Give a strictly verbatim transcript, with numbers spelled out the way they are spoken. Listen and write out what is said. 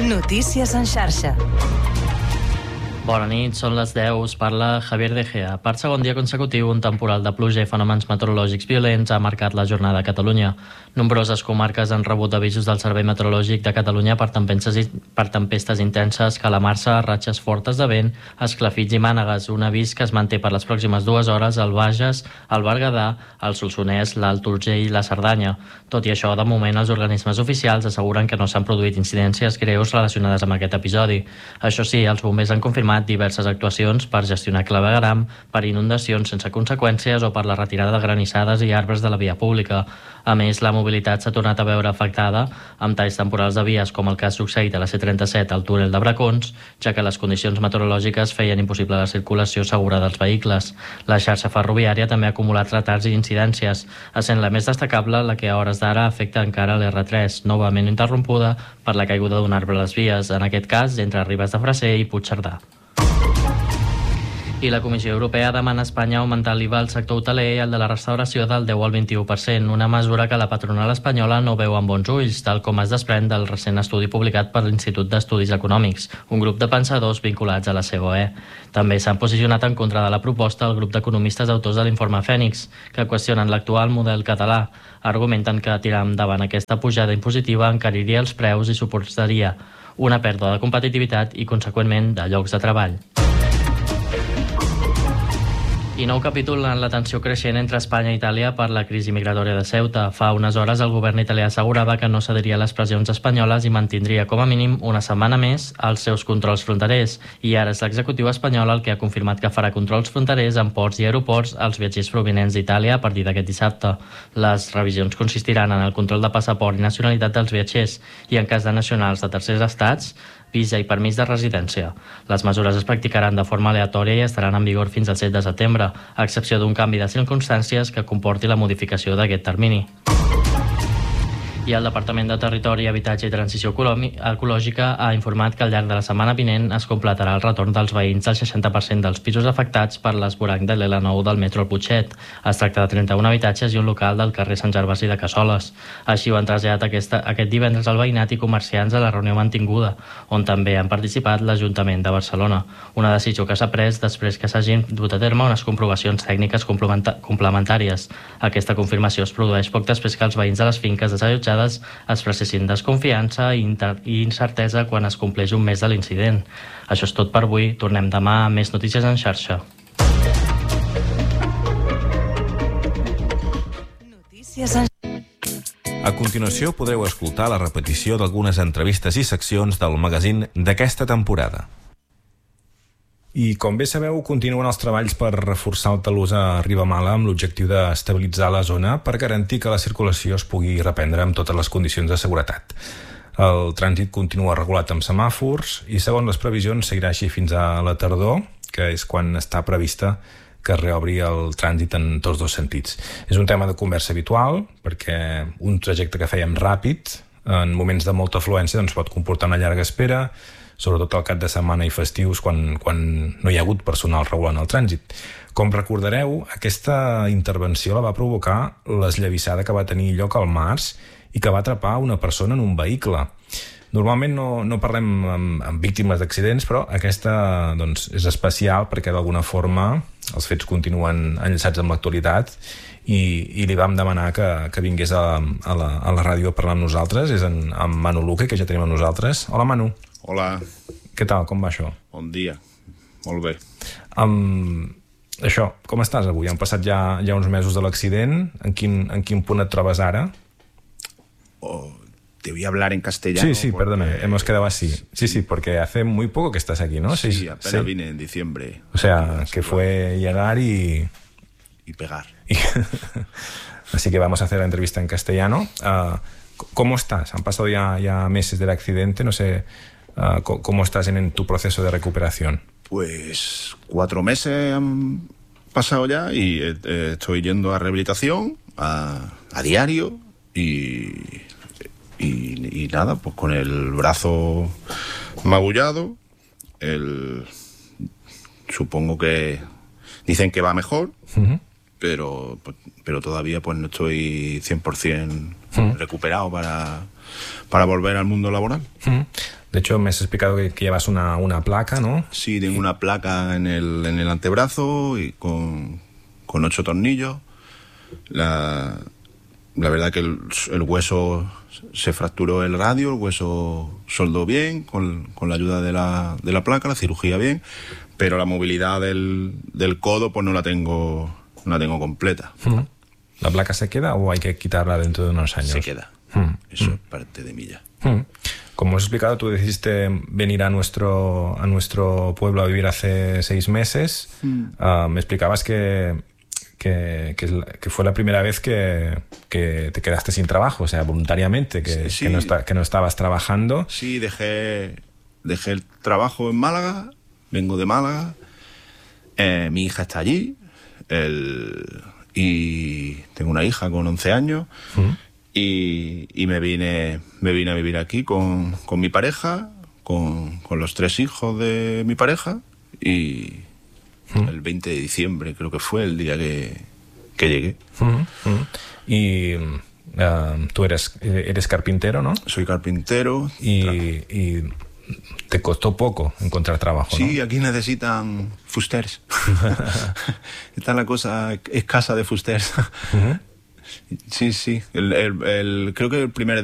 Notícies en xarxa. Bona nit, són les deu, us parla Javier De Gea. Per segon dia consecutiu, un temporal de pluja i fenòmens meteorològics violents ha marcat la jornada a Catalunya. Nombroses comarques han rebut avisos del Servei Meteorològic de Catalunya per tempestes, per tempestes intenses, calamarsa, ratxes fortes de vent, esclafits i mànegues. Un avís que es manté per les pròximes dues hores al Bages, al Berguedà, al Solsonès, l'Alt Urgell i la Cerdanya. Tot i això, de moment, els organismes oficials asseguren que no s'han produït incidències greus relacionades amb aquest episodi. Això sí, els bombers han confirmat diverses actuacions per gestionar clavegueram, per inundacions sense conseqüències o per la retirada de granissades i arbres de la via pública. A més, la mobilitat s'ha tornat a veure afectada amb talls temporals de vies, com el que ha succeït a la C trenta-set al túnel de Bracons, ja que les condicions meteorològiques feien impossible la circulació segura dels vehicles. La xarxa ferroviària també ha acumulat retards i incidències, essent la més destacable la que a hores d'ara afecta encara l'R tres, novament interrompuda per la caiguda d'un arbre a les vies, en aquest cas entre Ribes de Freser i Puigcerdà. I la Comissió Europea demana a Espanya augmentar l'I V A al sector hoteler i el de la restauració del deu al vint-i-u per cent, una mesura que la patronal espanyola no veu amb bons ulls, tal com es desprèn del recent estudi publicat per l'Institut d'Estudis Econòmics, un grup de pensadors vinculats a la C O E. També s'han posicionat en contra de la proposta el grup d'economistes autors de l'informe Fènix, que qüestionen l'actual model català. Argumenten que tirar endavant aquesta pujada impositiva encariria els preus i suposaria una pèrdua de competitivitat i, conseqüentment, de llocs de treball. I nou capítol en la tensió creixent entre Espanya i Itàlia per la crisi migratòria de Ceuta. Fa unes hores el govern italià assegurava que no cediria a les pressions espanyoles i mantindria com a mínim una setmana més els seus controls fronterers. I ara és l'executiu espanyol el que ha confirmat que farà controls fronterers en ports i aeroports als viatgers provinents d'Itàlia a partir d'aquest dissabte. Les revisions consistiran en el control de passaport i nacionalitat dels viatgers i, en cas de nacionals de tercers estats, visa i permís de residència. Les mesures es practicaran de forma aleatòria i estaran en vigor fins al set de setembre, a excepció d'un canvi de circumstàncies que comporti la modificació d'aquest termini. I el Departament de Territori, Habitatge i Transició Ecològica ha informat que al llarg de la setmana vinent es completarà el retorn dels veïns del seixanta per cent dels pisos afectats per l'esvoranc de l'L nou del metro al Putxet. Es tracta de trenta-un habitatges i un local del carrer Sant Gervasi de Cassoles. Així ho han traslladat aquesta, aquest divendres al veïnat i comerciants a la reunió mantinguda, on també han participat l'Ajuntament de Barcelona. Una decisió que s'ha pres després que s'hagin dut a terme unes comprovacions tècniques complementàries. Aquesta confirmació es produeix poc després que els veïns de les finques desallotjades expressessin desconfiança i incertesa quan es compleix un mes de l'incident. Això és tot per avui. Tornem demà amb més notícies en xarxa. Notícies en... A continuació podreu escoltar la repetició d'algunes entrevistes i seccions del magazín d'aquesta temporada. I, com bé sabeu, continuen els treballs per reforçar el talús a Ribamala amb l'objectiu d'estabilitzar la zona per garantir que la circulació es pugui reprendre amb totes les condicions de seguretat. El trànsit continua regulat amb semàfors i, segons les previsions, seguirà així fins a la tardor, que és quan està prevista que es reobri el trànsit en tots dos sentits. És un tema de conversa habitual, perquè un trajecte que fèiem ràpid, en moments de molta afluència, doncs pot comportar una llarga espera, sobretot al cap de setmana i festius, quan, quan no hi ha hagut personal regulant el trànsit. Com recordareu, aquesta intervenció la va provocar l'esllavissada que va tenir lloc al març i que va atrapar una persona en un vehicle. Normalment no, no parlem amb, amb víctimes d'accidents, però aquesta doncs, és especial perquè d'alguna forma els fets continuen enllaçats amb l'actualitat i, i li vam demanar que, que vingués a, a, la, a la ràdio a parlar amb nosaltres. És en, en Manu Luque, que ja tenim amb nosaltres. Hola, Manu. Hola. Què tal? Com va això? Bon dia. Molt bé. Um, això, com estàs avui? Han passat ja, ja uns mesos de l'accident. En quin, en quin punt et trobes ara? Oh, te voy a hablar en castellano. Sí, sí, porque... perdona, hemos quedado así. Sí, sí, porque hace muy poco que estás aquí, ¿no? Sí, sí apenas sí. vine en diciembre. O sea, que fue llegar y... Y pegar. Y... Así que vamos a hacer la entrevista en castellano. Uh, ¿Cómo estás? Han pasado ya, ya meses del accidente, no sé... Uh, ¿Cómo estás en, en tu proceso de recuperación? Pues cuatro meses han pasado ya y eh, estoy yendo a rehabilitación a, a diario y, y, y nada, pues con el brazo magullado, el, supongo que dicen que va mejor, uh-huh. pero, pero todavía pues no estoy cien por ciento uh-huh. recuperado para, para volver al mundo laboral. Uh-huh. De hecho, me has explicado que, que llevas una, una placa, ¿no? Sí, tengo una placa en el, en el antebrazo y con, con ocho tornillos. La, la verdad que el, el hueso se fracturó el radio, el hueso soldó bien con, con la ayuda de la, de la placa, la cirugía bien, pero la movilidad del, del codo pues no la tengo, no la tengo completa. Uh-huh. ¿La placa se queda o hay que quitarla dentro de unos años? Se queda. Uh-huh. Eso es parte de mí ya. Uh-huh. Como os he explicado, tú decidiste venir a nuestro, a nuestro pueblo a vivir hace seis meses. Mm. Uh, me explicabas que, que, que, que fue la primera vez que, que te quedaste sin trabajo, o sea, voluntariamente, que, sí. que, no, está, que no estabas trabajando. Sí, dejé, dejé el trabajo en Málaga, vengo de Málaga, eh, mi hija está allí, el, y tengo una hija con once años. Mm. Y, y me vine me vine a vivir aquí con, con mi pareja, con, con los tres hijos de mi pareja, y ¿Mm? el veinte de diciembre creo que fue el día que, que llegué. ¿Mm? ¿Mm? Y uh, tú eres, eres carpintero, ¿no? Soy carpintero. Y, y te costó poco encontrar trabajo, ¿no? Sí, aquí necesitan fusters. Está la cosa escasa de fusters. Uh-huh. Sí, sí. El, el, el, creo que el primer